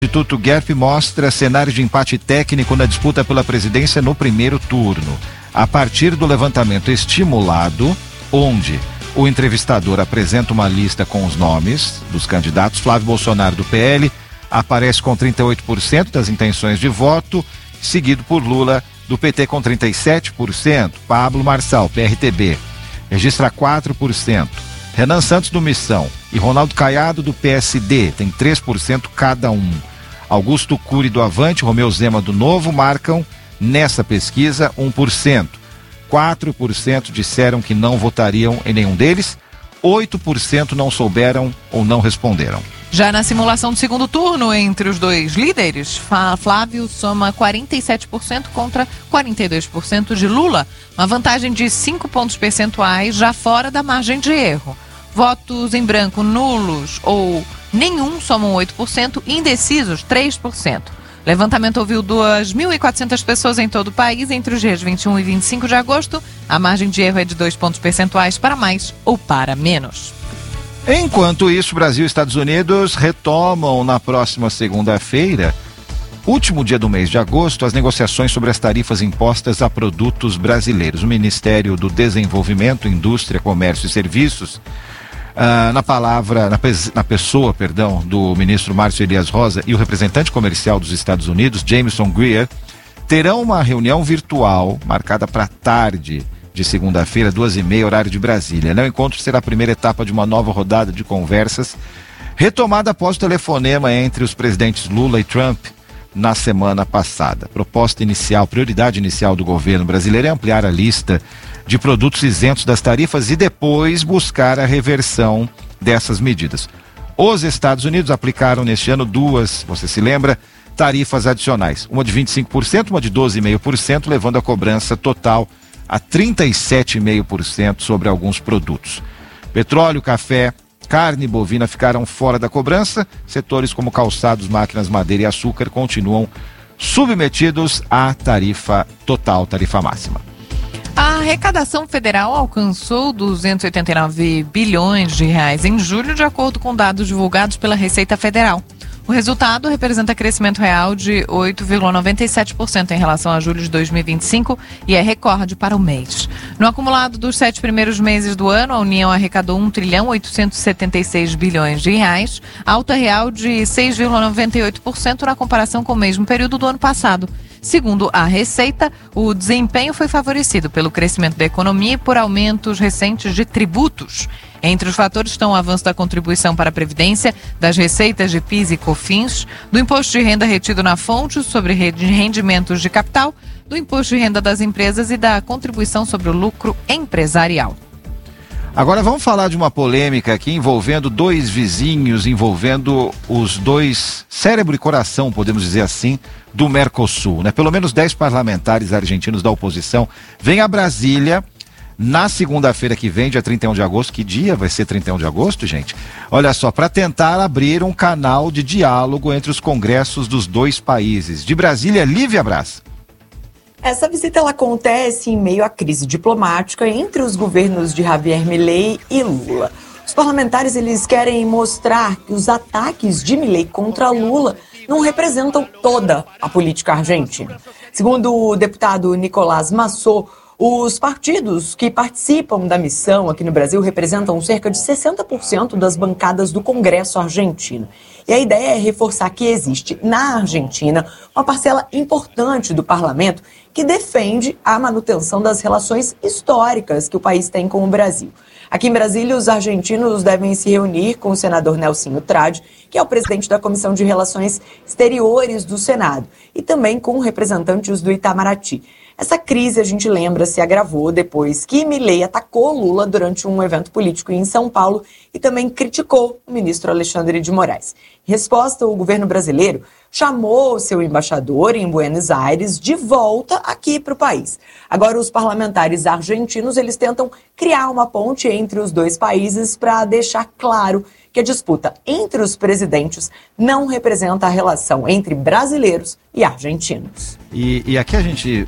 O Instituto GERP mostra cenário de empate técnico na disputa pela presidência no primeiro turno. A partir do levantamento estimulado, onde o entrevistador apresenta uma lista com os nomes dos candidatos, Flávio Bolsonaro do PL aparece com 38% das intenções de voto, seguido por Lula do PT com 37%, Pablo Marçal, PRTB, registra 4%, Renan Santos do Missão e Ronaldo Caiado do PSD, tem 3% cada um. Augusto Cury do Avante, Romeu Zema do Novo marcam, nessa pesquisa, 1%. 4% disseram que não votariam em nenhum deles, 8% não souberam ou não responderam. Já na simulação do segundo turno entre os dois líderes, Flávio soma 47% contra 42% de Lula, uma vantagem de 5 pontos percentuais já fora da margem de erro. Votos em branco nulos ou nenhum somam 8%, indecisos 3%. Levantamento ouviu 2.400 pessoas em todo o país entre os dias 21 e 25 de agosto. A margem de erro é de 2 pontos percentuais para mais ou para menos. Enquanto isso, Brasil e Estados Unidos retomam na próxima segunda-feira, último dia do mês de agosto, as negociações sobre as tarifas impostas a produtos brasileiros. O Ministério do Desenvolvimento, Indústria, Comércio e Serviços, na pessoa do ministro Márcio Elias Rosa e o representante comercial dos Estados Unidos, Jameson Greer, terão uma reunião virtual marcada para tarde de segunda-feira, 2h30, horário de Brasília. O encontro será a primeira etapa de uma nova rodada de conversas, retomada após o telefonema entre os presidentes Lula e Trump na semana passada. Prioridade inicial do governo brasileiro é ampliar a lista de produtos isentos das tarifas e depois buscar a reversão dessas medidas. Os Estados Unidos aplicaram neste ano duas, você se lembra, tarifas adicionais. Uma de 25%, uma de 12,5%, levando a cobrança total a 37,5% sobre alguns produtos. Petróleo, café, carne bovina ficaram fora da cobrança. Setores como calçados, máquinas, madeira e açúcar continuam submetidos à tarifa total, tarifa máxima. A arrecadação federal alcançou 289 bilhões de reais em julho, de acordo com dados divulgados pela Receita Federal. O resultado representa crescimento real de 8,97% em relação a julho de 2025 e é recorde para o mês. No acumulado dos 7 primeiros meses do ano, a União arrecadou 1,876 bilhões de reais, alta real de 6,98% na comparação com o mesmo período do ano passado. Segundo a Receita, o desempenho foi favorecido pelo crescimento da economia e por aumentos recentes de tributos. Entre os fatores estão o avanço da contribuição para a Previdência, das receitas de PIS e COFINS, do imposto de renda retido na fonte sobre rendimentos de capital, do imposto de renda das empresas e da contribuição sobre o lucro empresarial. Agora vamos falar de uma polêmica aqui envolvendo dois vizinhos, envolvendo os dois cérebro e coração, podemos dizer assim, do Mercosul, né? Pelo menos 10 parlamentares argentinos da oposição vêm a Brasília na segunda-feira que vem, dia 31 de agosto. Que dia vai ser 31 de agosto, gente? Olha só, para tentar abrir um canal de diálogo entre os congressos dos dois países. De Brasília, Lívia Braz. Essa visita ela acontece em meio à crise diplomática entre os governos de Javier Milei e Lula. Os parlamentares eles querem mostrar que os ataques de Milei contra Lula não representam toda a política argentina. Segundo o deputado Nicolás Massot, os partidos que participam da missão aqui no Brasil representam cerca de 60% das bancadas do Congresso argentino. E a ideia é reforçar que existe na Argentina uma parcela importante do parlamento que defende a manutenção das relações históricas que o país tem com o Brasil. Aqui em Brasília, os argentinos devem se reunir com o senador Nelsinho Trade, que é o presidente da Comissão de Relações Exteriores do Senado, e também com representantes do Itamaraty. Essa crise, a gente lembra, se agravou depois que Milei atacou Lula durante um evento político em São Paulo e também criticou o ministro Alexandre de Moraes. Em resposta, o governo brasileiro chamou seu embaixador em Buenos Aires de volta aqui para o país. Agora, os parlamentares argentinos eles tentam criar uma ponte entre os dois países para deixar claro que a disputa entre os presidentes não representa a relação entre brasileiros e argentinos. E aqui a gente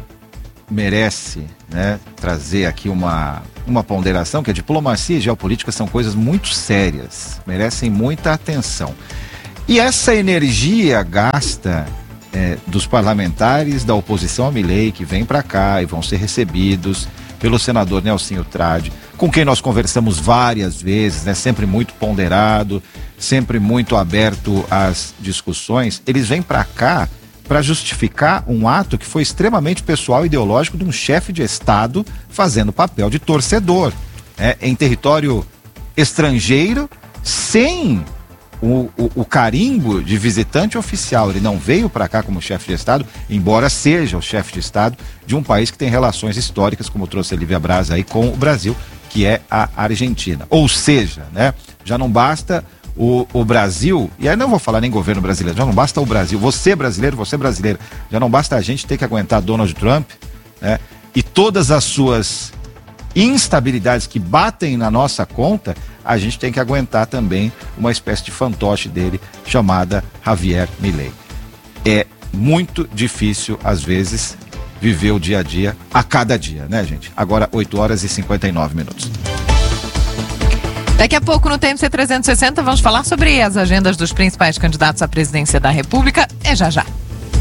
merece, né, trazer aqui uma ponderação, que a diplomacia e geopolítica são coisas muito sérias, merecem muita atenção. E essa energia gasta dos parlamentares da oposição a Milei, que vem para cá e vão ser recebidos pelo senador Nelsinho Trade, com quem nós conversamos várias vezes, né? Sempre muito ponderado, sempre muito aberto às discussões. Eles vêm para cá para justificar um ato que foi extremamente pessoal e ideológico de um chefe de Estado fazendo papel de torcedor, em território estrangeiro, sem o carimbo de visitante oficial. Ele não veio para cá como chefe de Estado, embora seja o chefe de Estado de um país que tem relações históricas, como trouxe a Lívia Braz aí, com o Brasil, que é a Argentina. Ou seja, né, já não basta o Brasil, e aí não vou falar nem governo brasileiro, já não basta o Brasil, você brasileiro, já não basta a gente ter que aguentar Donald Trump, né, e todas as suas instabilidades que batem na nossa conta, a gente tem que aguentar também uma espécie de fantoche dele chamada Javier Milei. É muito difícil, às vezes, viver o dia a dia a cada dia, né, gente? Agora, 8h59. Daqui a pouco no TMC 360 vamos falar sobre as agendas dos principais candidatos à presidência da República. É já já.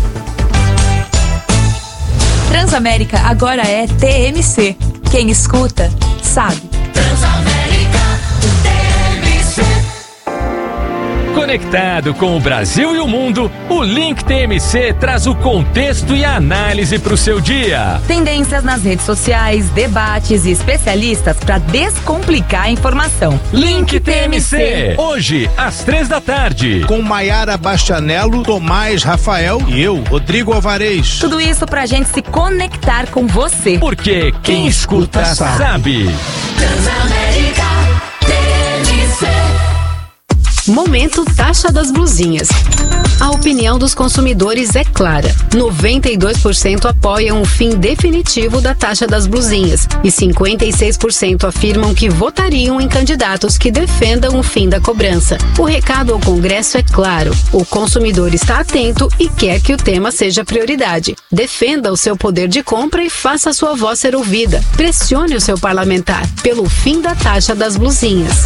Transamérica agora é TMC. Quem escuta, sabe. Transamérica TMC. Conectado com o Brasil e o mundo, o Link TMC traz o contexto e a análise para o seu dia. Tendências nas redes sociais, debates e especialistas para descomplicar a informação. Link TMC, hoje às 15h. Com Maiara Bastianello, Tomás Rafael e eu, Rodrigo Alvarez. Tudo isso pra gente se conectar com você. Porque quem escuta sabe. Transamérica TMC. Momento Taxa das Blusinhas. A opinião dos consumidores é clara. 92% apoiam o fim definitivo da taxa das blusinhas e 56% afirmam que votariam em candidatos que defendam o fim da cobrança. O recado ao Congresso é claro. O consumidor está atento e quer que o tema seja prioridade. Defenda o seu poder de compra e faça a sua voz ser ouvida. Pressione o seu parlamentar pelo fim da taxa das blusinhas.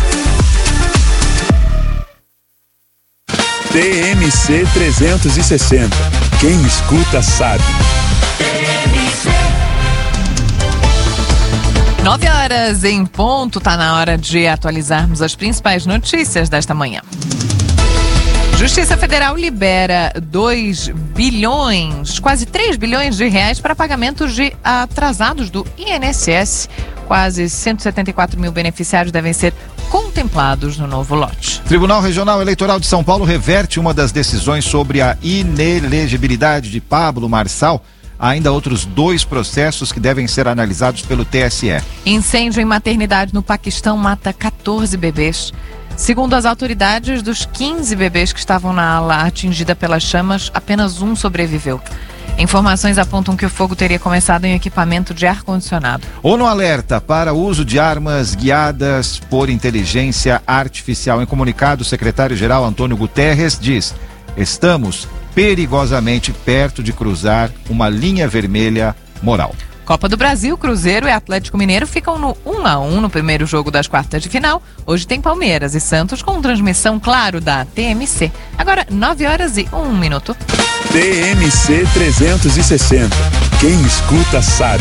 TMC 360. Quem escuta sabe. 9h em ponto, tá na hora de atualizarmos as principais notícias desta manhã. Justiça Federal libera 2 bilhões, quase 3 bilhões de reais para pagamentos de atrasados do INSS. Quase 174 mil beneficiários devem ser contemplados no novo lote. Tribunal Regional Eleitoral de São Paulo reverte uma das decisões sobre a inelegibilidade de Pablo Marçal. Há ainda outros 2 processos que devem ser analisados pelo TSE. Incêndio em maternidade no Paquistão mata 14 bebês. Segundo as autoridades, dos 15 bebês que estavam na ala atingida pelas chamas, apenas um sobreviveu. Informações apontam que o fogo teria começado em equipamento de ar-condicionado. ONU alerta para o uso de armas guiadas por inteligência artificial. Em comunicado, o secretário-geral Antônio Guterres diz: estamos perigosamente perto de cruzar uma linha vermelha moral. Copa do Brasil, Cruzeiro e Atlético Mineiro ficam no 1-1 no primeiro jogo das quartas de final. Hoje tem Palmeiras e Santos com transmissão, claro, da TMC. Agora, 9h01. TMC 360. Quem escuta sabe.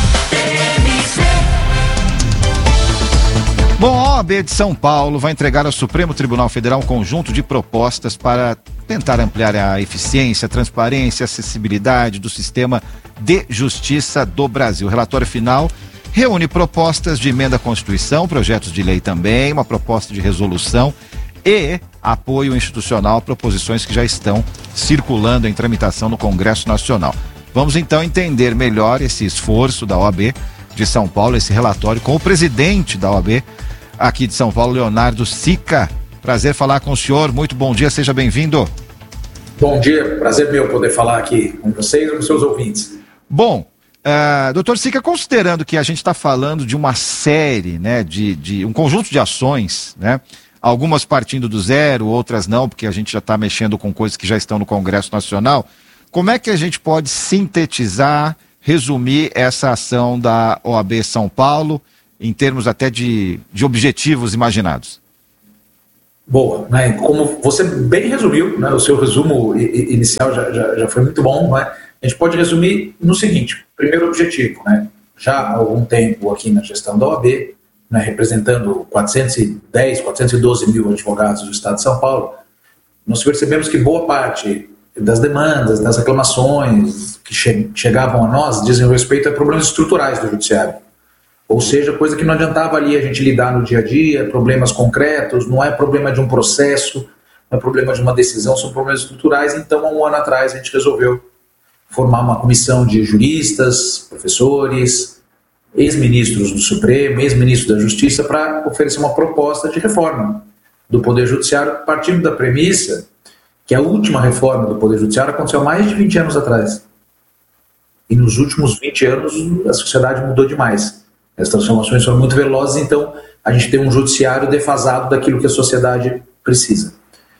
Bom, a OAB de São Paulo vai entregar ao Supremo Tribunal Federal um conjunto de propostas para tentar ampliar a eficiência, a transparência, a acessibilidade do sistema de justiça do Brasil. O relatório final reúne propostas de emenda à Constituição, projetos de lei também, uma proposta de resolução e apoio institucional a proposições que já estão circulando em tramitação no Congresso Nacional. Vamos então entender melhor esse esforço da OAB de São Paulo, esse relatório, com o presidente da OAB aqui de São Paulo, Leonardo Sica. Prazer falar com o senhor, muito bom dia, seja bem-vindo. Bom dia, prazer meu poder falar aqui com vocês e com seus ouvintes. Bom, doutor Sica, considerando que a gente está falando de uma série, né, de um conjunto de ações, né, algumas partindo do zero, outras não, porque a gente já está mexendo com coisas que já estão no Congresso Nacional, como é que a gente pode sintetizar, resumir essa ação da OAB São Paulo, em termos até de objetivos imaginados? boa, né? Como você bem resumiu, né? O seu resumo inicial já foi muito bom, né? A gente pode resumir no seguinte: primeiro objetivo, né? Já há algum tempo aqui na gestão da OAB, né, representando 412 mil advogados do Estado de São Paulo, nós percebemos que boa parte das demandas, das reclamações que chegavam a nós dizem respeito a problemas estruturais do judiciário. Ou seja, coisa que não adiantava ali a gente lidar no dia a dia, problemas concretos, não é problema de um processo, não é problema de uma decisão, são problemas estruturais. Então, há um ano atrás, a gente resolveu formar uma comissão de juristas, professores, ex-ministros do Supremo, ex-ministros da Justiça, para oferecer uma proposta de reforma do Poder Judiciário, partindo da premissa que a última reforma do Poder Judiciário aconteceu há mais de 20 anos atrás. E nos últimos 20 anos a sociedade mudou demais. As transformações foram muito velozes, então a gente tem um judiciário defasado daquilo que a sociedade precisa.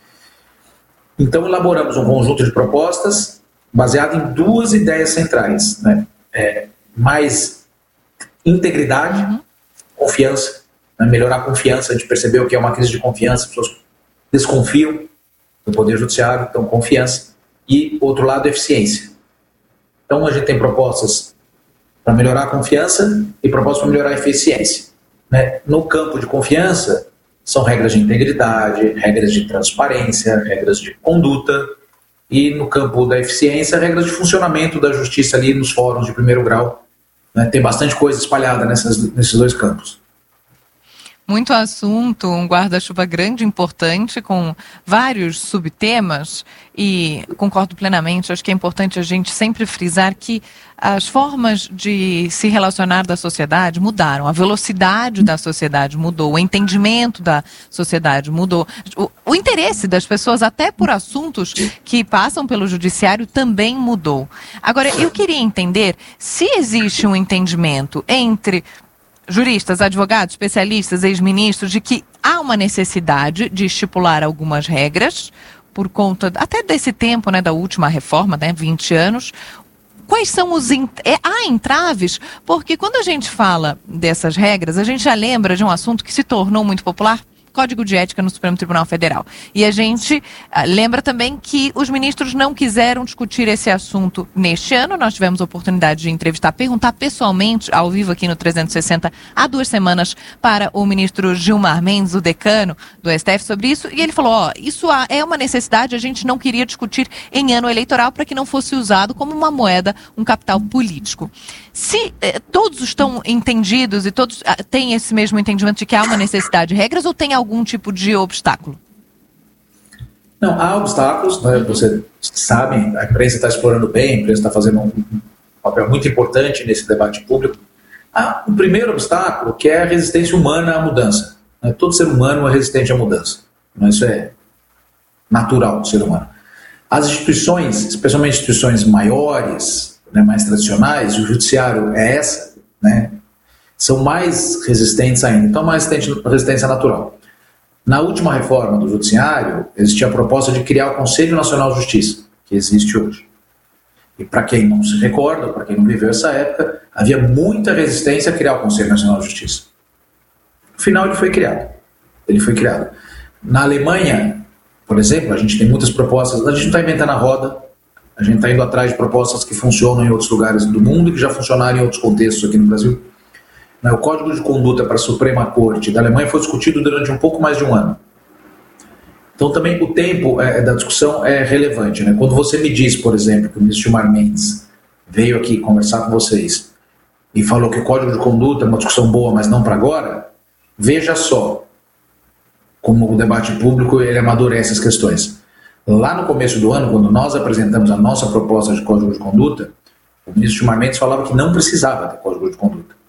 Então elaboramos um conjunto de propostas baseado em duas ideias centrais, né? Mais integridade, confiança, né? Melhorar a confiança. A gente percebeu que é uma crise de confiança, as pessoas desconfiam do Poder Judiciário, então confiança, e outro lado, eficiência. Então a gente tem propostas para melhorar a confiança e propostas para melhorar a eficiência, né? No campo de confiança, são regras de integridade, regras de transparência, regras de conduta, e no campo da eficiência, regras de funcionamento da justiça ali nos fóruns de primeiro grau, né? Tem bastante coisa espalhada nesses dois campos. Muito assunto, um guarda-chuva grande, importante, com vários subtemas, e concordo plenamente. Acho que é importante a gente sempre frisar que as formas de se relacionar da sociedade mudaram, a velocidade da sociedade mudou, o entendimento da sociedade mudou, o interesse das pessoas até por assuntos que passam pelo judiciário também mudou. Agora, eu queria entender se existe um entendimento entre juristas, advogados, especialistas, ex-ministros, de que há uma necessidade de estipular algumas regras por conta até desse tempo, né, da última reforma, né, 20 anos. Quais são há entraves? Porque quando a gente fala dessas regras, a gente já lembra de um assunto que se tornou muito popular, Código de Ética no Supremo Tribunal Federal. E a gente lembra também que os ministros não quiseram discutir esse assunto neste ano. Nós tivemos a oportunidade de entrevistar, perguntar pessoalmente, ao vivo aqui no 360, há 2 semanas, para o ministro Gilmar Mendes, o decano do STF, sobre isso. E ele falou, isso é uma necessidade, a gente não queria discutir em ano eleitoral para que não fosse usado como uma moeda, um capital político. Se todos estão entendidos e todos têm esse mesmo entendimento de que há uma necessidade de regras, ou tem algum tipo de obstáculo? Não, há obstáculos, né? Você sabe, a imprensa está explorando bem, a imprensa está fazendo um papel muito importante nesse debate público. Há um primeiro obstáculo, que é a resistência humana à mudança, né? Todo ser humano é resistente à mudança, né? Isso é natural do ser humano. As instituições, especialmente instituições maiores, né, mais tradicionais, o judiciário é essa, né, são mais resistentes ainda. Então, uma resistência natural. Na última reforma do judiciário, existia a proposta de criar o Conselho Nacional de Justiça, que existe hoje. E para quem não se recorda, para quem não viveu essa época, havia muita resistência a criar o Conselho Nacional de Justiça. No final, ele foi criado. Na Alemanha, por exemplo, a gente tem muitas propostas, a gente não está inventando a roda, a gente está indo atrás de propostas que funcionam em outros lugares do mundo e que já funcionaram em outros contextos aqui no Brasil. O Código de Conduta para a Suprema Corte da Alemanha foi discutido durante um pouco mais de um ano. Então também o tempo da discussão é relevante, né? Quando você me diz, por exemplo, que o ministro Gilmar Mendes veio aqui conversar com vocês e falou que o Código de Conduta é uma discussão boa, mas não para agora, veja só como o debate público ele amadurece as questões. Lá no começo do ano, quando nós apresentamos a nossa proposta de Código de Conduta, o ministro Gilmar Mendes falava que não precisava de Código de Conduta.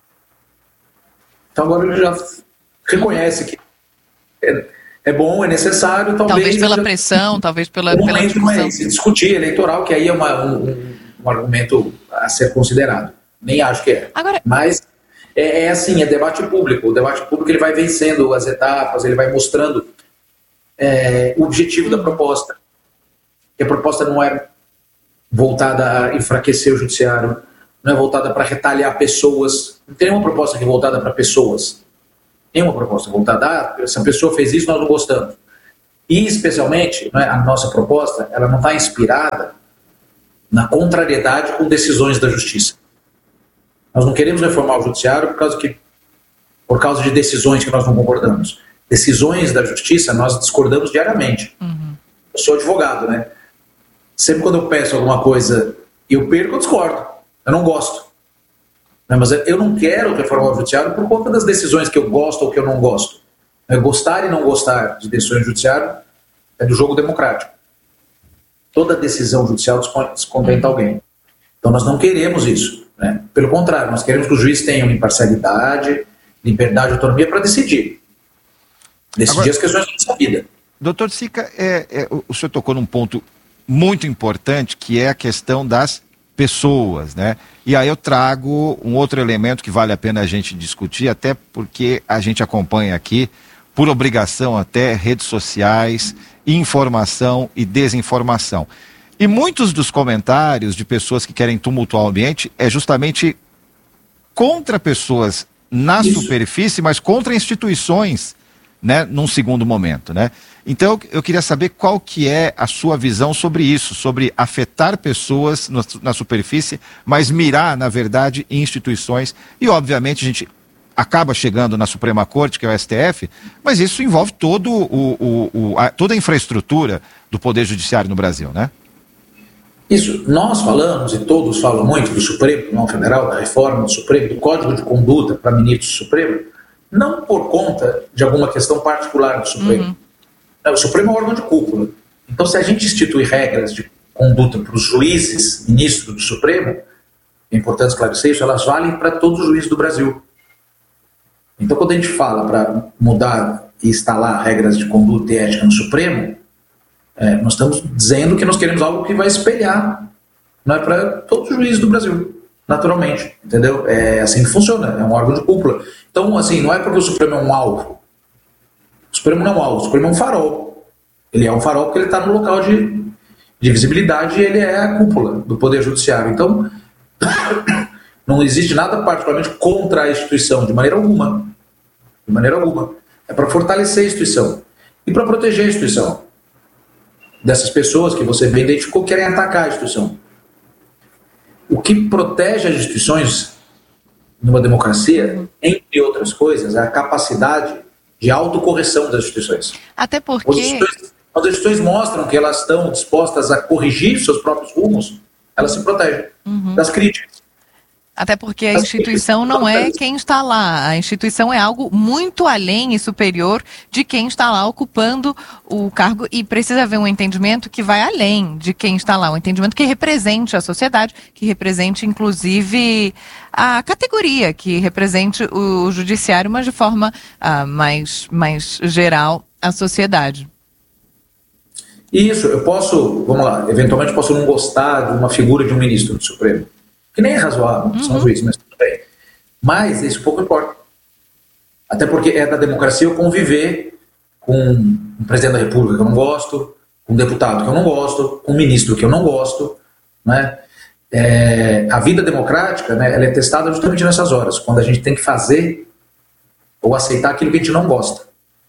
Então agora ele já reconhece que é bom, é necessário, talvez pela pressão, talvez pela discussão. Se discutir eleitoral, que aí é um argumento a ser considerado. Nem acho que é. Agora... Mas é assim, é debate público. O debate público ele vai vencendo as etapas, ele vai mostrando o objetivo da proposta. Que a proposta não é voltada a enfraquecer o judiciário, não é voltada para retalhar pessoas. Não tem nenhuma proposta que é voltada para pessoas. Nenhuma proposta voltada. Essa pessoa fez isso, nós não gostamos. E, especialmente, né, a nossa proposta, ela não está inspirada na contrariedade com decisões da justiça. Nós não queremos reformar o judiciário por causa de decisões que nós não concordamos. Decisões da justiça, nós discordamos diariamente. Eu sou advogado, né? Sempre quando eu peço alguma coisa e eu perco, eu discordo. Eu não gosto. Mas eu não quero reformar o judiciário por conta das decisões que eu gosto ou que eu não gosto. Gostar e não gostar de decisões do judiciário é do jogo democrático. Toda decisão judicial descontenta alguém. Então nós não queremos isso, né? Pelo contrário, nós queremos que o juiz tenha imparcialidade, liberdade e autonomia para decidir as questões da nossa vida. Doutor Sica, o senhor tocou num ponto muito importante, que é a questão das pessoas, né? E aí eu trago um outro elemento que vale a pena a gente discutir, até porque a gente acompanha aqui, por obrigação até, redes sociais, informação e desinformação. E muitos dos comentários de pessoas que querem tumultuar o ambiente é justamente contra pessoas na superfície, mas contra instituições, né, num segundo momento, né? Então eu queria saber qual que é a sua visão sobre isso, sobre afetar pessoas na superfície, mas mirar, na verdade, em instituições. E obviamente a gente acaba chegando na Suprema Corte, que é o STF, mas isso envolve toda a infraestrutura do Poder Judiciário no Brasil, né? Isso, nós falamos, e todos falam muito, do Supremo Tribunal Federal, da reforma do Supremo, do Código de Conduta para ministros do Supremo, não por conta de alguma questão particular do Supremo. O Supremo é um órgão de cúpula. Então, se a gente institui regras de conduta para os juízes, ministros do Supremo, é importante esclarecer isso, elas valem para todos os juízes do Brasil. Então, quando a gente fala para mudar e instalar regras de conduta e ética no Supremo, nós estamos dizendo que nós queremos algo que vai espelhar, não é, para todos os juízes do Brasil, naturalmente, entendeu? É assim que funciona, é um órgão de cúpula. Então, assim, não é porque o Supremo é um alvo. O Supremo não é um alvo, o Supremo é um farol. Ele é um farol porque ele está no local de visibilidade e ele é a cúpula do Poder Judiciário. Então, não existe nada particularmente contra a instituição, de maneira alguma. De maneira alguma. É para fortalecer a instituição e para proteger a instituição dessas pessoas que você bem identificou que querem atacar a instituição. O que protege as instituições numa democracia, entre outras coisas, é a capacidade de autocorreção das instituições. Até porque... Quando as instituições mostram que elas estão dispostas a corrigir seus próprios rumos, elas se protegem das críticas. Até porque a instituição não é quem está lá. A instituição é algo muito além e superior de quem está lá ocupando o cargo, e precisa haver um entendimento que vai além de quem está lá, um entendimento que represente a sociedade, que represente inclusive a categoria, que represente o judiciário, mas de forma mais geral a sociedade. Isso, eu posso, vamos lá, eventualmente posso não gostar de uma figura de um ministro do Supremo, que nem é razoável, são juízes, mas tudo bem. Mas isso pouco importa. Até porque é da democracia eu conviver com um presidente da República que eu não gosto, com um deputado que eu não gosto, com um ministro que eu não gosto, né? A vida democrática, né, ela é testada justamente nessas horas, quando a gente tem que fazer ou aceitar aquilo que a gente não gosta.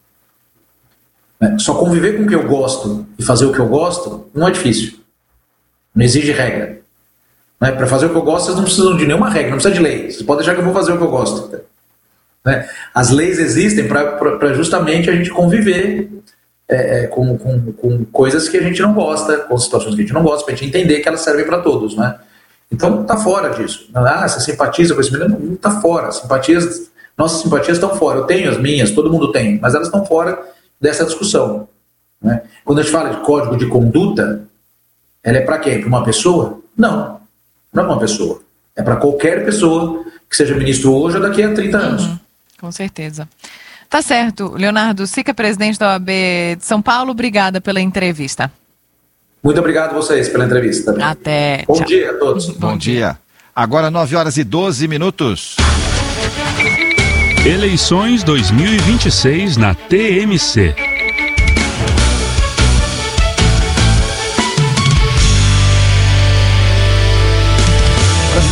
Só conviver com o que eu gosto e fazer o que eu gosto não é difícil. Não exige regra. Para fazer o que eu gosto, vocês não precisam de nenhuma regra, não precisa de lei. Vocês podem deixar que eu vou fazer o que eu gosto. As leis existem para justamente a gente conviver com coisas que a gente não gosta, com situações que a gente não gosta, para a gente entender que elas servem para todos. Né? Então, está fora disso. Você simpatiza com esse menino? Não está fora. Nossas simpatias estão fora. Eu tenho as minhas, todo mundo tem, mas elas estão fora dessa discussão. Né? Quando a gente fala de código de conduta, ela é para quem? Para uma pessoa? Não. Não é uma pessoa. É para qualquer pessoa que seja ministro hoje ou daqui a 30 anos. Com certeza. Tá certo. Leonardo Sica, presidente da OAB de São Paulo, obrigada pela entrevista. Muito obrigado a vocês pela entrevista. Até. Bom dia a todos. Bom dia. Agora 9h12. Eleições 2026 na TMC.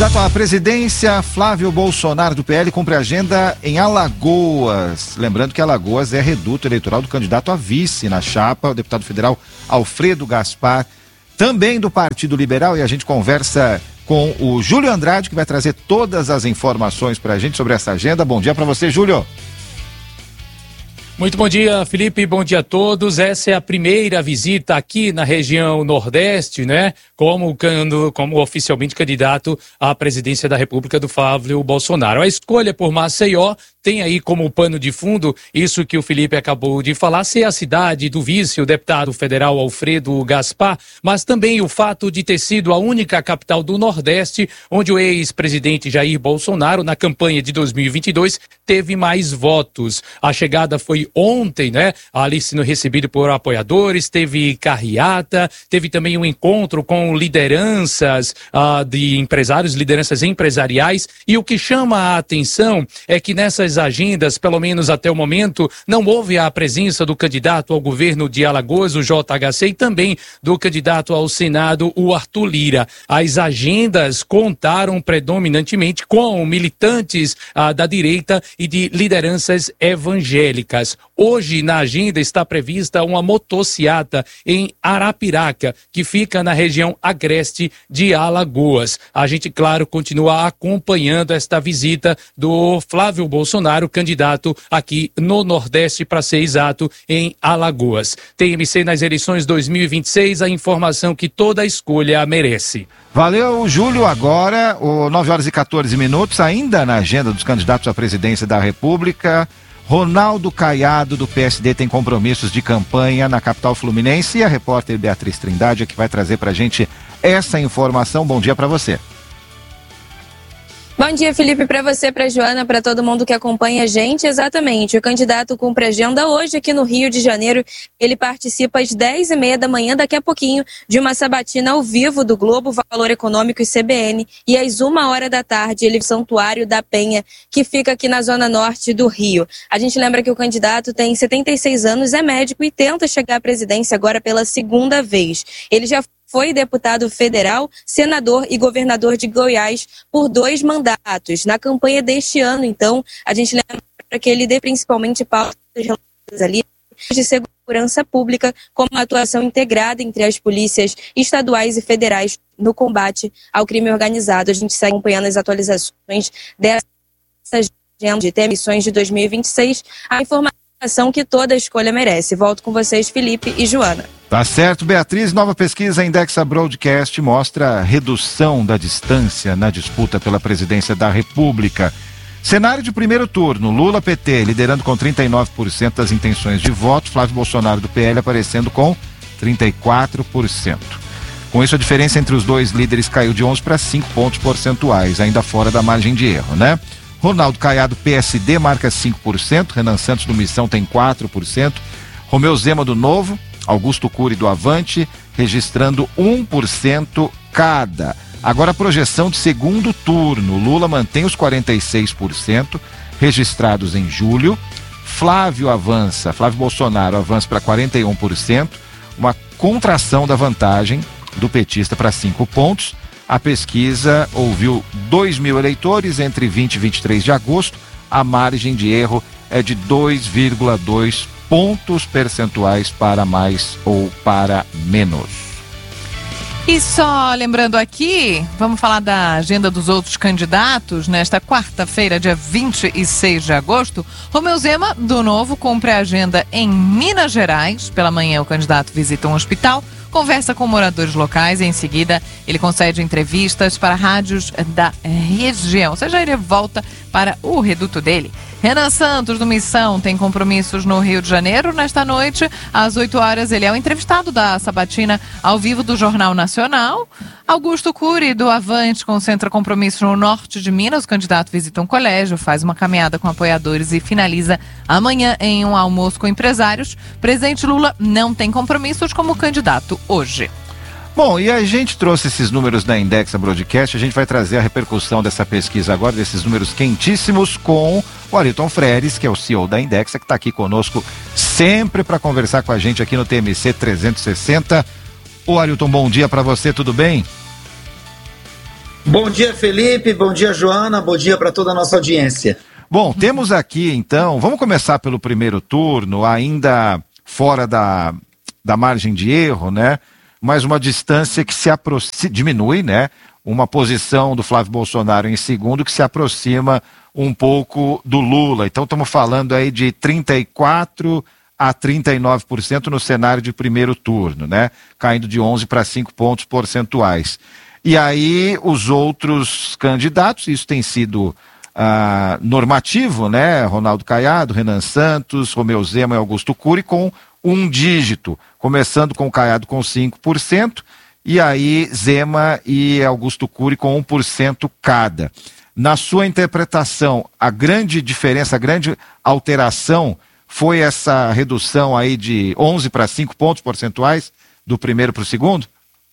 Candidato à presidência, Flávio Bolsonaro do PL cumpre agenda em Alagoas. Lembrando que Alagoas é reduto eleitoral do candidato a vice na chapa, o deputado federal Alfredo Gaspar, também do Partido Liberal, e a gente conversa com o Júlio Andrade, que vai trazer todas as informações para a gente sobre essa agenda. Bom dia para você, Júlio. Muito bom dia, Felipe, bom dia a todos. Essa é a primeira visita aqui na região Nordeste, né? Como oficialmente candidato à presidência da República do Flávio Bolsonaro. A escolha por Maceió tem aí como pano de fundo isso que o Felipe acabou de falar, ser a cidade do vice, o deputado federal Alfredo Gaspar, mas também o fato de ter sido a única capital do Nordeste onde o ex-presidente Jair Bolsonaro, na campanha de 2022, teve mais votos. A chegada foi ontem, né? Ali sendo recebido por apoiadores, teve carreata, teve também um encontro com lideranças de empresários, lideranças empresariais, e o que chama a atenção é que nessas agendas, pelo menos até o momento, não houve a presença do candidato ao governo de Alagoas, o JHC, e também do candidato ao Senado, o Arthur Lira. As agendas contaram predominantemente com militantes da direita e de lideranças evangélicas. Hoje, na agenda, está prevista uma motociata em Arapiraca, que fica na região agreste de Alagoas. A gente, claro, continua acompanhando esta visita do Flávio Bolsonaro, candidato aqui no Nordeste, para ser exato, em Alagoas. TMC nas eleições 2026, a informação que toda escolha merece. Valeu, Júlio. Agora, 9h14, ainda na agenda dos candidatos à presidência da República. Ronaldo Caiado, do PSD, tem compromissos de campanha na capital fluminense, e a repórter Beatriz Trindade é que vai trazer pra gente essa informação. Bom dia para você. Bom dia, Felipe, para você, para Joana, para todo mundo que acompanha a gente. Exatamente, o candidato cumpre agenda hoje aqui no Rio de Janeiro. Ele participa às 10h30 da manhã, daqui a pouquinho, de uma sabatina ao vivo do Globo, Valor Econômico e CBN. E às 1h da tarde, ele é no Santuário da Penha, que fica aqui na zona norte do Rio. A gente lembra que o candidato tem 76 anos, é médico e tenta chegar à presidência agora pela segunda vez. Ele já foi deputado federal, senador e governador de Goiás por 2 mandatos. Na campanha deste ano, então, a gente lembra que ele dê principalmente pautas relacionadas ali de segurança pública, como uma atuação integrada entre as polícias estaduais e federais no combate ao crime organizado. A gente segue acompanhando as atualizações dessa agenda de eleições de 2026, a informação que toda escolha merece. Volto com vocês, Felipe e Joana. Tá certo, Beatriz. Nova pesquisa Indexa Broadcast mostra a redução da distância na disputa pela presidência da República. Cenário de primeiro turno, Lula-PT liderando com 39% das intenções de voto, Flávio Bolsonaro do PL aparecendo com 34%. Com isso, a diferença entre os dois líderes caiu de 11 para 5 pontos percentuais, ainda fora da margem de erro, né? Ronaldo Caiado, PSD, marca 5%, Renan Santos do Missão tem 4%, Romeu Zema do Novo, Augusto Cury do Avante, registrando 1% cada. Agora a projeção de segundo turno, Lula mantém os 46% registrados em julho, Flávio Bolsonaro avança para 41%, uma contração da vantagem do petista para 5 pontos. A pesquisa ouviu 2.000 eleitores entre 20 e 23 de agosto, a margem de erro é de 2,2 pontos percentuais para mais ou para menos. E só lembrando aqui, vamos falar da agenda dos outros candidatos. Nesta quarta-feira, dia 26 de agosto, Romeu Zema, do Novo, cumpre a agenda em Minas Gerais. Pela manhã, o candidato visita um hospital, conversa com moradores locais e, em seguida, ele concede entrevistas para rádios da região. Ou seja, ele volta para o reduto dele. Renan Santos, do Missão, tem compromissos no Rio de Janeiro. Nesta noite, às 8h, ele é o entrevistado da sabatina ao vivo do Jornal Nacional. Augusto Cury, do Avante, concentra compromissos no norte de Minas. O candidato visita um colégio, faz uma caminhada com apoiadores e finaliza amanhã em um almoço com empresários. Presidente Lula não tem compromissos como candidato hoje. Bom, e a gente trouxe esses números da Indexa Broadcast, a gente vai trazer a repercussão dessa pesquisa agora, desses números quentíssimos, com o Arilton Freires, que é o CEO da Indexa, que está aqui conosco sempre para conversar com a gente aqui no TMC 360. Ô Arilton, bom dia para você, tudo bem? Bom dia, Felipe, bom dia, Joana, bom dia para toda a nossa audiência. Bom, temos aqui então, vamos começar pelo primeiro turno, ainda fora da margem de erro, né? Mas uma distância que diminui, né? Uma posição do Flávio Bolsonaro em segundo que se aproxima um pouco do Lula. Então estamos falando aí de 34% a 39% no cenário de primeiro turno, né? Caindo de 11 para 5 pontos percentuais. E aí os outros candidatos, isso tem sido normativo, né? Ronaldo Caiado, Renan Santos, Romeu Zema e Augusto Cury com um dígito, começando com o Caiado com 5%, e aí Zema e Augusto Cury com 1% cada. Na sua interpretação, a grande diferença, a grande alteração foi essa redução aí de 11 para 5 pontos percentuais do primeiro para o segundo?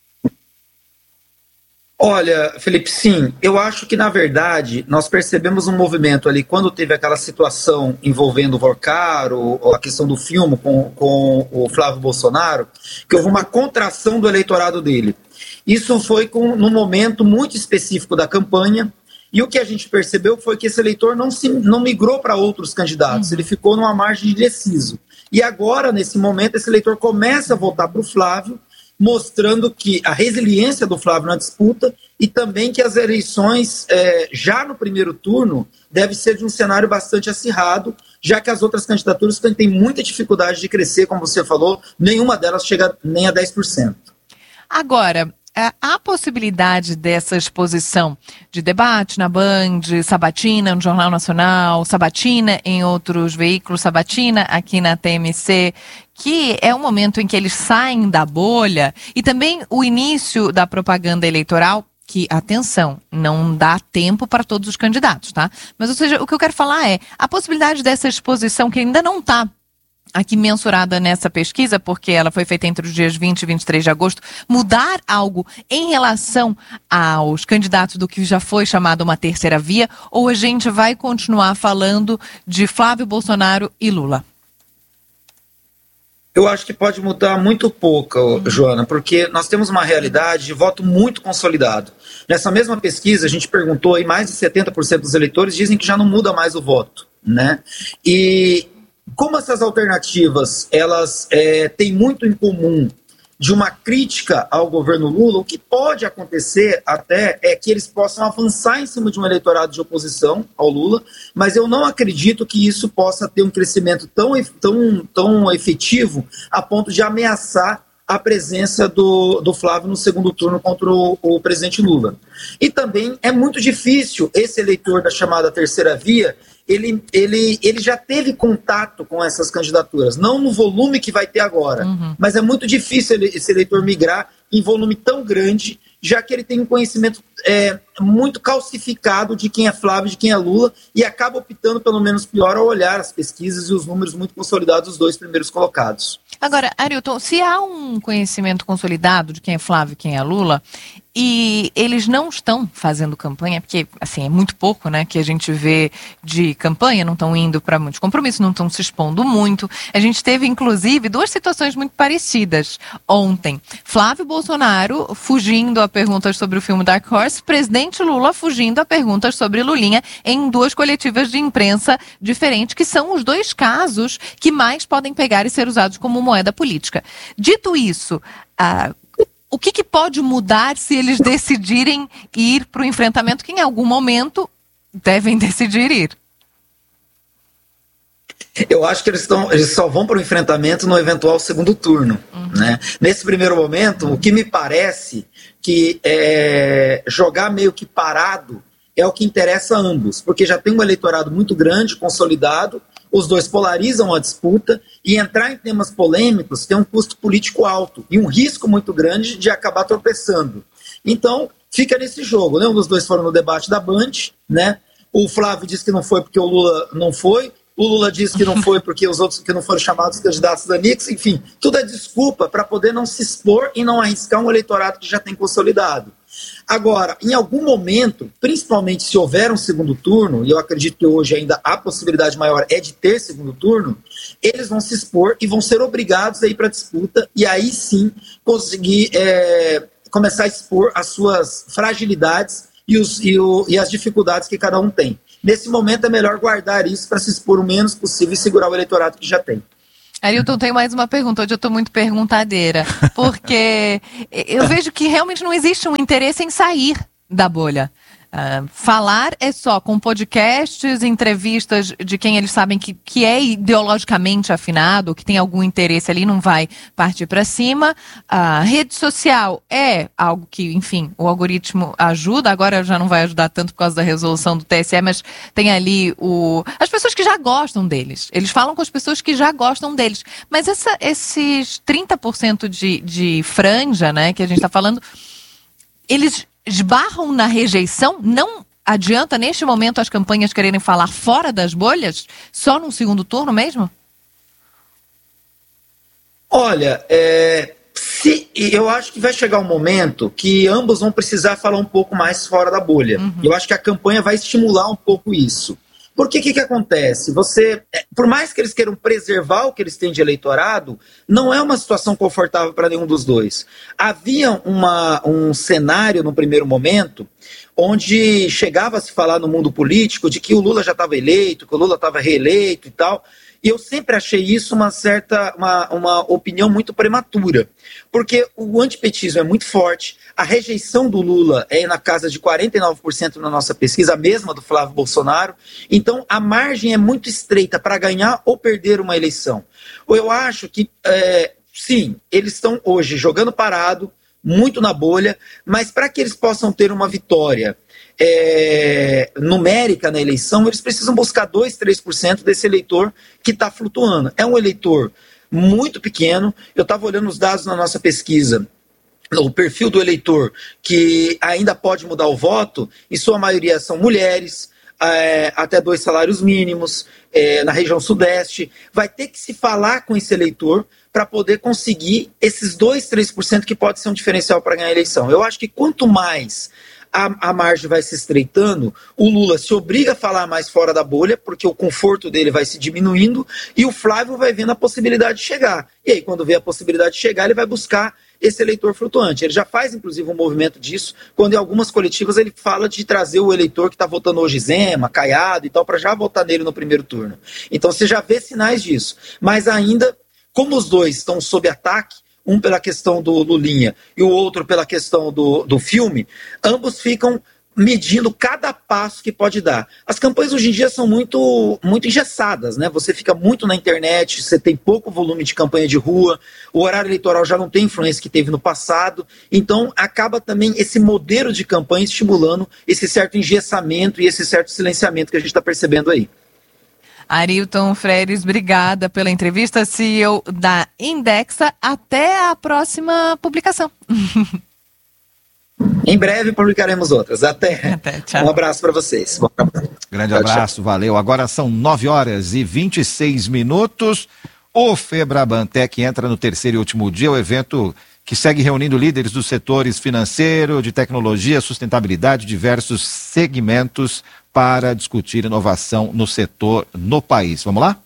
Olha, Felipe, sim, eu acho que na verdade nós percebemos um movimento ali quando teve aquela situação envolvendo o Vorcaro, a questão do filme com o Flávio Bolsonaro, que houve uma contração do eleitorado dele. Isso foi num momento muito específico da campanha, e o que a gente percebeu foi que esse eleitor não migrou para outros candidatos, ele ficou numa margem de indeciso. E agora, nesse momento, esse eleitor começa a voltar para o Flávio, mostrando que a resiliência do Flávio na disputa e também que as eleições, já no primeiro turno, deve ser de um cenário bastante acirrado, já que as outras candidaturas têm muita dificuldade de crescer, como você falou, nenhuma delas chega nem a 10%. Agora, há possibilidade dessa exposição de debate na Band, sabatina no Jornal Nacional, sabatina em outros veículos, sabatina aqui na TMC, que é um momento em que eles saem da bolha, e também o início da propaganda eleitoral, que, atenção, não dá tempo para todos os candidatos, tá? Mas, ou seja, o que eu quero falar é a possibilidade dessa exposição que ainda não está aqui mensurada nessa pesquisa, porque ela foi feita entre os dias 20 e 23 de agosto, mudar algo em relação aos candidatos do que já foi chamado uma terceira via, ou a gente vai continuar falando de Flávio Bolsonaro e Lula? Eu acho que pode mudar muito pouco, Joana, porque nós temos uma realidade de voto muito consolidado. Nessa mesma pesquisa, a gente perguntou, e mais de 70% dos eleitores dizem que já não muda mais o voto, né? E como essas alternativas elas têm muito em comum de uma crítica ao governo Lula, o que pode acontecer até é que eles possam avançar em cima de um eleitorado de oposição ao Lula, mas eu não acredito que isso possa ter um crescimento tão efetivo a ponto de ameaçar a presença do Flávio no segundo turno contra o presidente Lula. E também é muito difícil esse eleitor da chamada terceira via, ele já teve contato com essas candidaturas, não no volume que vai ter agora, mas é muito difícil esse eleitor migrar em volume tão grande, já que ele tem um conhecimento muito calcificado de quem é Flávio e de quem é Lula, e acaba optando pelo menos pior ao olhar as pesquisas e os números muito consolidados dos dois primeiros colocados. Agora, Arilton, se há um conhecimento consolidado de quem é Flávio e quem é Lula, e eles não estão fazendo campanha, porque assim, é muito pouco, né, que a gente vê de campanha, não estão indo para muitos compromissos, não estão se expondo muito. A gente teve, inclusive, duas situações muito parecidas ontem. Flávio Bolsonaro fugindo a perguntas sobre o filme Dark Horse, presidente Lula fugindo a perguntas sobre Lulinha em duas coletivas de imprensa diferentes, que são os dois casos que mais podem pegar e ser usados como moeda política. Dito isso, o que pode mudar se eles decidirem ir para o enfrentamento, que em algum momento devem decidir ir? Eu acho que eles só vão para o enfrentamento no eventual segundo turno. Né? Nesse primeiro momento, o que me parece que jogar meio que parado é o que interessa a ambos, porque já tem um eleitorado muito grande, consolidado, os dois polarizam a disputa, e entrar em temas polêmicos tem um custo político alto e um risco muito grande de acabar tropeçando. Então, fica nesse jogo. Nenhum dos dois foram no debate da Band, né? O Flávio disse que não foi porque o Lula não foi, o Lula disse que não foi porque os outros que não foram chamados candidatos da Nix, enfim, tudo é desculpa para poder não se expor e não arriscar um eleitorado que já tem consolidado. Agora, em algum momento, principalmente se houver um segundo turno, e eu acredito que hoje ainda a possibilidade maior é de ter segundo turno, eles vão se expor e vão ser obrigados a ir para a disputa, e aí sim conseguir começar a expor as suas fragilidades e as dificuldades que cada um tem. Nesse momento é melhor guardar isso para se expor o menos possível e segurar o eleitorado que já tem. Arilton, tem mais uma pergunta. Hoje eu estou muito perguntadeira, porque eu vejo que realmente não existe um interesse em sair da bolha. Falar é só com podcasts, entrevistas de quem eles sabem que é ideologicamente afinado, que tem algum interesse ali, não vai partir para cima. A rede social é algo que, enfim, o algoritmo ajuda, agora já não vai ajudar tanto por causa da resolução do TSE, mas tem ali as pessoas que já gostam deles. Eles falam com as pessoas que já gostam deles. Mas esses 30% de franja, né, que a gente está falando, eles esbarram na rejeição? Não adianta, neste momento, as campanhas quererem falar fora das bolhas? Só no segundo turno mesmo? Olha, eu acho que vai chegar um momento que ambos vão precisar falar um pouco mais fora da bolha. Eu acho que a campanha vai estimular um pouco isso. Porque o que acontece? Por mais que eles queiram preservar o que eles têm de eleitorado, não é uma situação confortável para nenhum dos dois. Havia um cenário no primeiro momento onde chegava a se falar no mundo político de que o Lula já estava eleito, que o Lula estava reeleito e tal. E eu sempre achei isso uma opinião muito prematura, porque o antipetismo é muito forte, a rejeição do Lula é na casa de 49% na nossa pesquisa, a mesma do Flávio Bolsonaro, então a margem é muito estreita para ganhar ou perder uma eleição. Eu acho que, sim, eles estão hoje jogando parado, muito na bolha, mas para que eles possam ter uma vitória numérica na eleição, eles precisam buscar 2, 3% desse eleitor que está flutuando. É um eleitor muito pequeno. Eu estava olhando os dados na nossa pesquisa, o perfil do eleitor que ainda pode mudar o voto, em sua maioria são mulheres, até 2 salários mínimos, na região sudeste. Vai ter que se falar com esse eleitor para poder conseguir esses 2, 3% que pode ser um diferencial para ganhar a eleição. Eu acho que quanto mais a margem vai se estreitando, o Lula se obriga a falar mais fora da bolha, porque o conforto dele vai se diminuindo, e o Flávio vai vendo a possibilidade de chegar. E aí, quando vê a possibilidade de chegar, ele vai buscar esse eleitor flutuante. Ele já faz, inclusive, um movimento disso, quando em algumas coletivas ele fala de trazer o eleitor que está votando hoje Zema, Caiado e tal, para já votar nele no primeiro turno. Então você já vê sinais disso. Mas ainda, como os dois estão sob ataque, um pela questão do Lulinha e o outro pela questão do filme, ambos ficam medindo cada passo que pode dar. As campanhas hoje em dia são muito engessadas, né? Você fica muito na internet, você tem pouco volume de campanha de rua, o horário eleitoral já não tem influência que teve no passado, então acaba também esse modelo de campanha estimulando esse certo engessamento e esse certo silenciamento que a gente está percebendo aí. Arilton Freires, obrigada pela entrevista, CEO da Indexa. Até a próxima publicação. Em breve publicaremos outras. Até tchau. Um abraço para vocês. Grande abraço, valeu. Agora são 9h26. O Febrabantec entra no terceiro e último dia, o evento que segue reunindo líderes dos setores financeiro, de tecnologia, sustentabilidade, diversos segmentos para discutir inovação no setor no país. Vamos lá?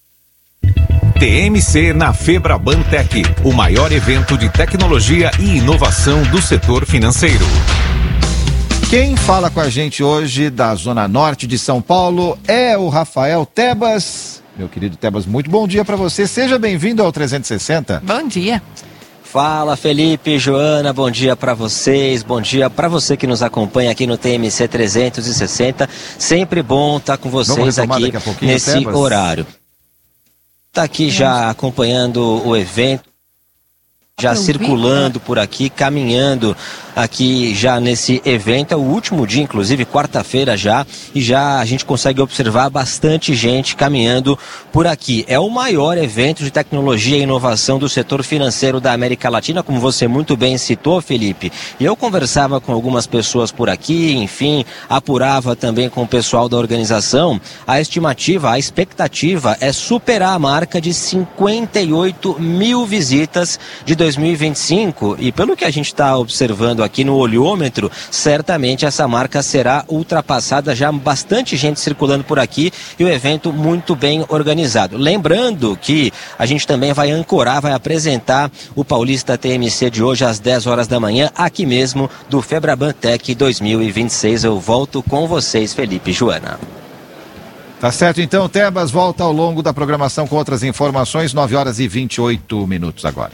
TMC na Febrabantec, o maior evento de tecnologia e inovação do setor financeiro. Quem fala com a gente hoje da Zona Norte de São Paulo é o Rafael Tebas. Meu querido Tebas, muito bom dia para você. Seja bem-vindo ao 360. Bom dia. Fala, Felipe, Joana, bom dia para vocês, bom dia para você que nos acompanha aqui no TMC 360. Sempre bom estar com vocês aqui nesse Tebas. Horário. Está aqui já acompanhando o evento, já circulando por aqui, caminhando aqui já nesse evento. É o último dia, inclusive, quarta-feira já, e já a gente consegue observar bastante gente caminhando por aqui. É o maior evento de tecnologia e inovação do setor financeiro da América Latina, como você muito bem citou, Felipe. E eu conversava com algumas pessoas por aqui, enfim, apurava também com o pessoal da organização. A estimativa, a expectativa é superar a marca de 58 mil visitas de 2019 2025, e pelo que a gente está observando aqui no olhômetro, certamente essa marca será ultrapassada, já bastante gente circulando por aqui e o evento muito bem organizado. Lembrando que a gente também vai ancorar, vai apresentar o Paulista TMC de hoje às 10 horas da manhã, aqui mesmo do Febraban Tech 2026. Eu volto com vocês, Felipe e Joana. Tá certo, então, Tebas volta ao longo da programação com outras informações, 9 horas e 28 minutos agora.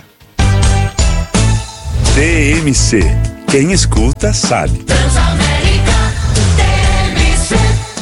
TMC. Quem escuta sabe. Transamérica TMC.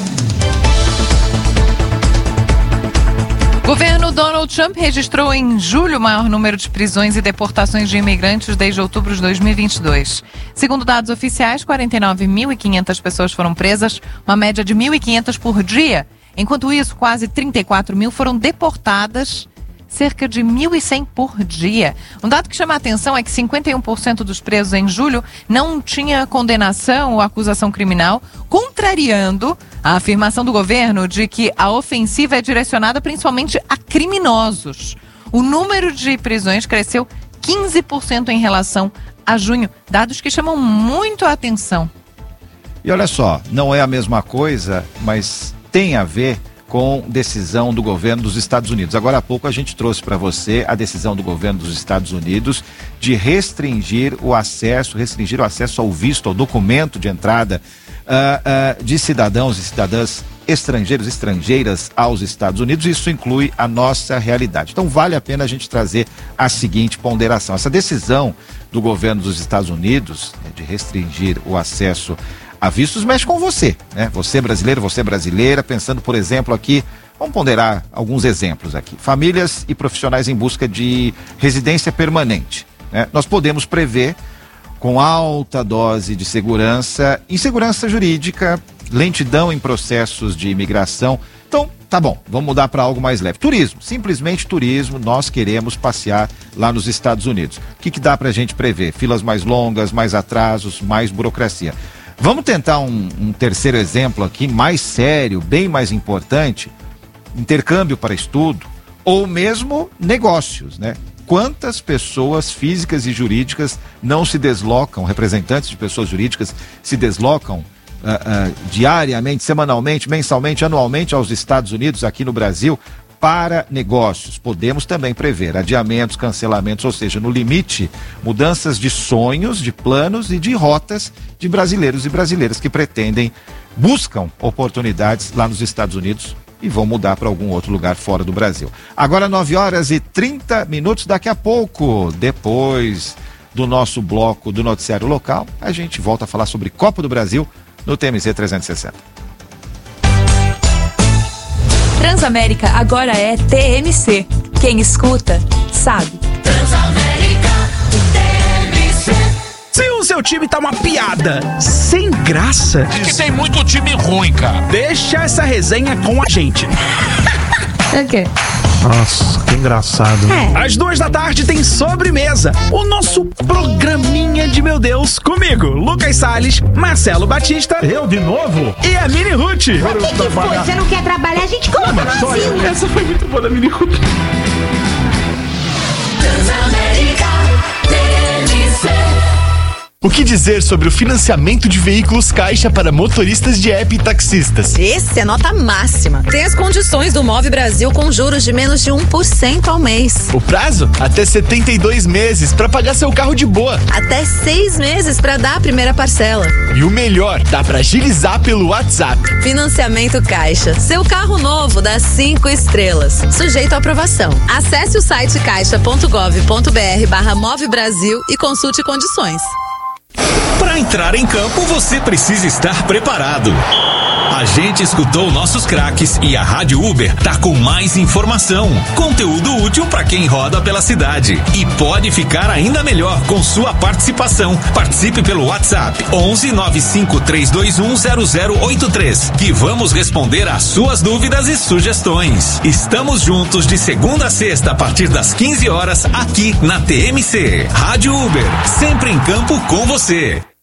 Governo Donald Trump registrou em julho o maior número de prisões e deportações de imigrantes desde outubro de 2022. Segundo dados oficiais, 49.500 pessoas foram presas, uma média de 1.500 por dia. Enquanto isso, quase 34 mil foram deportadas, cerca de 1.100 por dia. Um dado que chama a atenção é que 51% dos presos em julho não tinha condenação ou acusação criminal, contrariando a afirmação do governo de que a ofensiva é direcionada principalmente a criminosos. O número de prisões cresceu 15% em relação a junho, dados que chamam muito a atenção. E olha só, não é a mesma coisa, mas tem a ver com decisão do governo dos Estados Unidos. Agora há pouco a gente trouxe para você a decisão do governo dos Estados Unidos de restringir o acesso ao visto, ao documento de entrada de cidadãos e cidadãs estrangeiras aos Estados Unidos. Isso inclui a nossa realidade. Então vale a pena a gente trazer a seguinte ponderação. Essa decisão do governo dos Estados Unidos de restringir o acesso a vistos mexe com você, né? Você brasileiro, você brasileira, pensando, por exemplo, aqui, vamos ponderar alguns exemplos aqui. Famílias e profissionais em busca de residência permanente, né? Nós podemos prever, com alta dose de segurança, insegurança jurídica, lentidão em processos de imigração. Então, tá bom, vamos mudar para algo mais leve. Turismo, simplesmente turismo, nós queremos passear lá nos Estados Unidos. O que dá pra gente prever? Filas mais longas, mais atrasos, mais burocracia. Vamos tentar um terceiro exemplo aqui, mais sério, bem mais importante, intercâmbio para estudo ou mesmo negócios, né? Quantas pessoas físicas e jurídicas não se deslocam, representantes de pessoas jurídicas se deslocam diariamente, semanalmente, mensalmente, anualmente aos Estados Unidos, aqui no Brasil, para negócios. Podemos também prever adiamentos, cancelamentos, ou seja, no limite, mudanças de sonhos, de planos e de rotas de brasileiros e brasileiras que buscam oportunidades lá nos Estados Unidos e vão mudar para algum outro lugar fora do Brasil. Agora 9 horas e 30 minutos, daqui a pouco, depois do nosso bloco do noticiário local, a gente volta a falar sobre Copa do Brasil no TMC 360. Transamérica agora é TMC. Quem escuta, sabe. Transamérica TMC. Se o seu time tá uma piada, sem graça... É que tem muito time ruim, cara. Deixa essa resenha com a gente. O quê? Nossa, que engraçado. Às 2h tem Sobremesa, o nosso programinha de meu Deus, comigo, Lucas Salles, Marcelo Batista. Eu de novo? E a Mini Ruth. O que foi? Você não quer trabalhar? A gente coloca no Brasil. Essa foi muito boa da Mini Ruth. Transamérica TMC. O que dizer sobre o financiamento de veículos Caixa para motoristas de app e taxistas? Esse é nota máxima. Tem as condições do Move Brasil com juros de menos de 1% ao mês. O prazo? Até 72 meses para pagar seu carro de boa. Até 6 meses para dar a primeira parcela. E o melhor, dá para agilizar pelo WhatsApp. Financiamento Caixa. Seu carro novo dá 5 estrelas. Sujeito à aprovação. Acesse o site caixa.gov.br/Move Brasil e consulte condições. Para entrar em campo, você precisa estar preparado. A gente escutou nossos craques e a Rádio Uber tá com mais informação, conteúdo útil para quem roda pela cidade. E pode ficar ainda melhor com sua participação. Participe pelo WhatsApp 11 95 321 0083, que vamos responder às suas dúvidas e sugestões. Estamos juntos de segunda a sexta a partir das 15 horas aqui na TMC. Rádio Uber, sempre em campo com você.